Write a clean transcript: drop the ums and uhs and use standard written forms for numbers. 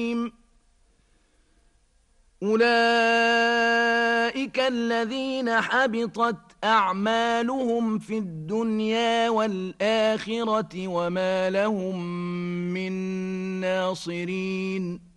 أولئك الذين حبطت أعمالهم في الدنيا والآخرة وما لهم من ناصرين